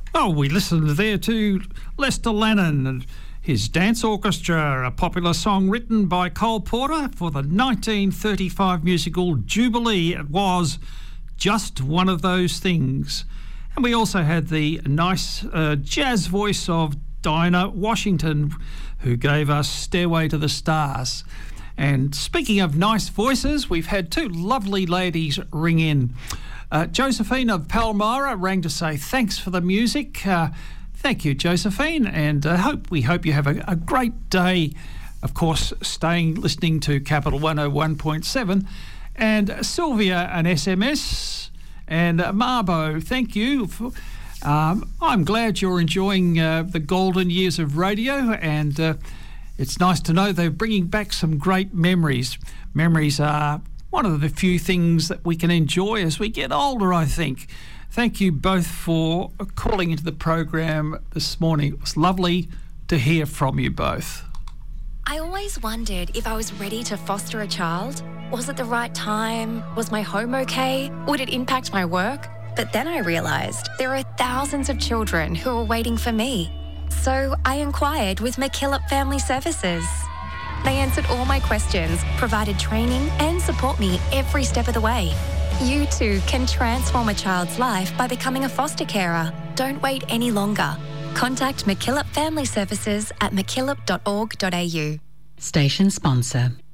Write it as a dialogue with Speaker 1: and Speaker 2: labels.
Speaker 1: Oh, we listened there to Lester Lennon and his Dance Orchestra, a popular song written by Cole Porter for the 1935 musical Jubilee. It was just one of those things. And we also had the nice jazz voice of Dinah Washington, who gave us Stairway to the Stars. And speaking of nice voices, we've had two lovely ladies ring in. Josephine of Palmyra rang to say thanks for the music. Thank you, Josephine, and we hope you have a great day. Of course, listening to Capital 101.7. And Sylvia, an SMS, and Marbo, thank you. I'm glad you're enjoying the golden years of radio, and it's nice to know they're bringing back some great memories. Memories are one of the few things that we can enjoy as we get older, I think. Thank you both for calling into the program this morning. It was lovely to hear from you both.
Speaker 2: I always wondered if I was ready to foster a child. Was it the right time? Was my home okay? Would it impact my work? But then I realised there are thousands of children who are waiting for me. So I inquired with McKillop Family Services. They answered all my questions, provided training and support me every step of the way. You too can transform a child's life by becoming a foster carer. Don't wait any longer. Contact McKillop Family Services at mckillop.org.au.
Speaker 3: Station sponsor.